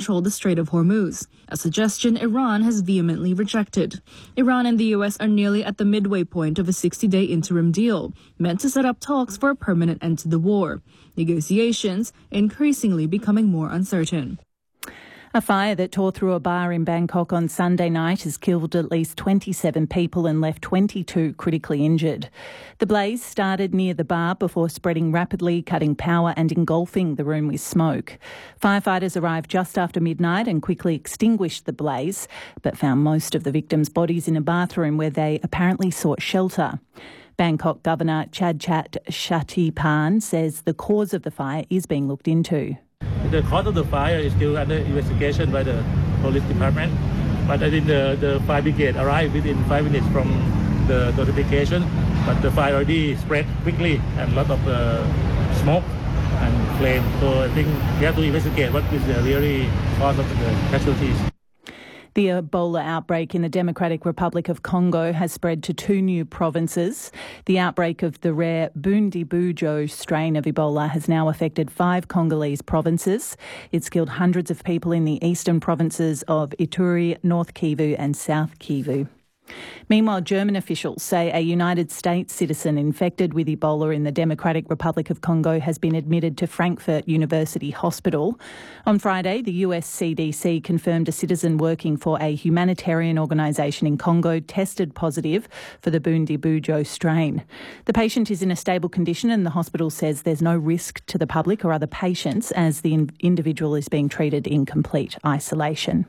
control the Strait of Hormuz, a suggestion Iran has vehemently rejected. Iran and the U.S. are nearly at the midway point of a 60-day interim deal, meant to set up talks for a permanent end to the war. Negotiations increasingly becoming more uncertain. A fire that tore through a bar in Bangkok on Sunday night has killed at least 27 people and left 22 critically injured. The blaze started near the bar before spreading rapidly, cutting power and engulfing the room with smoke. Firefighters arrived just after midnight and quickly extinguished the blaze, but found most of the victims' bodies in a bathroom where they apparently sought shelter. Bangkok Governor Chadchat Shattipan says the cause of the fire is being looked into. The cause of the fire is still under investigation by the police department, but I think the fire brigade arrived within 5 minutes from the notification, but the fire already spread quickly and a lot of smoke and flame. So I think we have to investigate what is the really cause of the casualties. The Ebola outbreak in the Democratic Republic of Congo has spread to 2 new provinces. The outbreak of the rare Bundibugyo strain of Ebola has now affected 5 Congolese provinces. It's killed hundreds of people in the eastern provinces of Ituri, North Kivu and South Kivu. Meanwhile, German officials say a United States citizen infected with Ebola in the Democratic Republic of Congo has been admitted to Frankfurt University Hospital. On Friday, the US CDC confirmed a citizen working for a humanitarian organisation in Congo tested positive for the Bundibugyo strain. The patient is in a stable condition and the hospital says there's no risk to the public or other patients as the individual is being treated in complete isolation.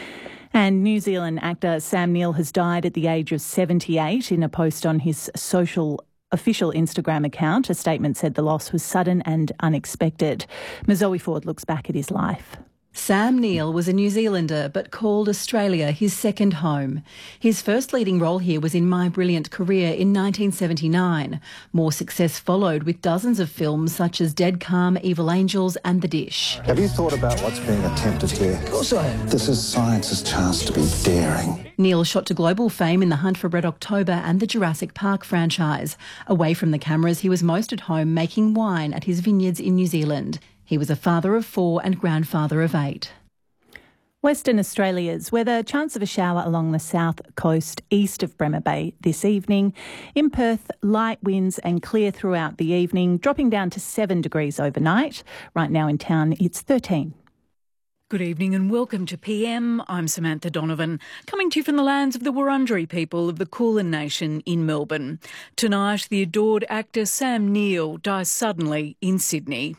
And New Zealand actor Sam Neill has died at the age of 78. In a post on his official Instagram account, a statement said the loss was sudden and unexpected. Zoe Ford looks back at his life. Sam Neill was a New Zealander but called Australia his second home. His first leading role here was in My Brilliant Career in 1979. More success followed with dozens of films such as Dead Calm, Evil Angels and The Dish. Have you thought about what's being attempted here? Of course I have. This is science's chance to be daring. Neill shot to global fame in The Hunt for Red October and the Jurassic Park franchise. Away from the cameras, he was most at home making wine at his vineyards in New Zealand. He was a father of 4 and grandfather of 8. Western Australia's weather, chance of a shower along the south coast east of Bremer Bay this evening. In Perth, light winds and clear throughout the evening, dropping down to 7 degrees overnight. Right now in town, it's 13. Good evening and welcome to PM. I'm Samantha Donovan, coming to you from the lands of the Wurundjeri people of the Kulin Nation in Melbourne. Tonight, the adored actor Sam Neill dies suddenly in Sydney.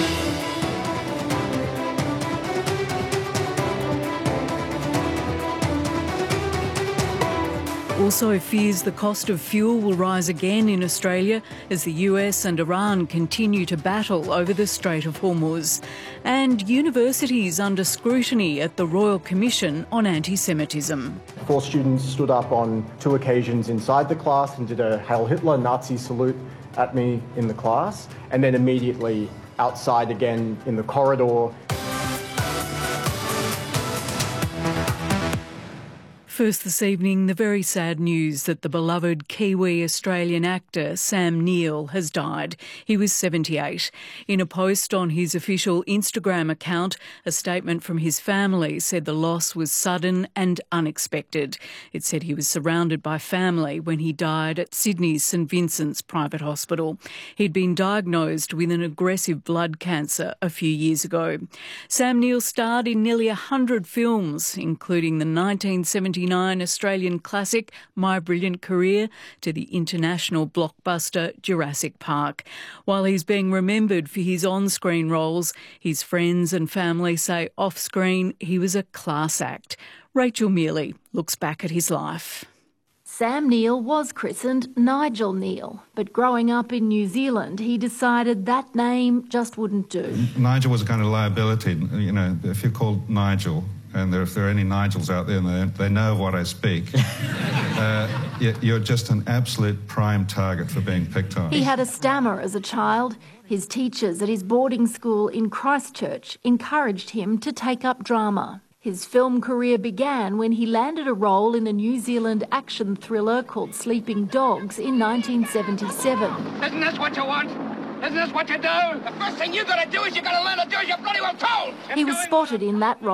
Also fears the cost of fuel will rise again in Australia as the US and Iran continue to battle over the Strait of Hormuz. And universities under scrutiny at the Royal Commission on Anti-Semitism. 4 students stood up on 2 occasions inside the class and did a Heil Hitler Nazi salute at me in the class, and then immediately outside again in the corridor. First this evening, the very sad news that the beloved Kiwi-Australian actor Sam Neill has died. He was 78. In a post on his official Instagram account, a statement from his family said the loss was sudden and unexpected. It said he was surrounded by family when he died at Sydney's St Vincent's Private Hospital. He'd been diagnosed with an aggressive blood cancer a few years ago. Sam Neill starred in nearly 100 films, including the 1979 Australian classic My Brilliant Career to the international blockbuster Jurassic Park. While he's being remembered for his on-screen roles, his friends and family say off-screen he was a class act. Rachel Mealy looks back at his life. Sam Neill was christened Nigel Neill, but growing up in New Zealand, he decided that name just wouldn't do. Nigel was a kind of liability. You know, if you're called Nigel, and if there are any Nigels out there and they know what I speak, you're just an absolute prime target for being picked on. He had a stammer as a child. His teachers at his boarding school in Christchurch encouraged him to take up drama. His film career began when he landed a role in a New Zealand action thriller called Sleeping Dogs in 1977. Isn't this what you want? Isn't this what you do? The first thing you got to do is you got to learn to do as you're bloody well told. He was spotted in that role